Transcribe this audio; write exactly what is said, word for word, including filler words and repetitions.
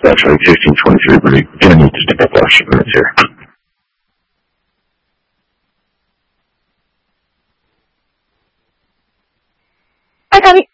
it's actually fifteen twenty-three, but we're going to need to take up last few minutes here. Hi, Tommy.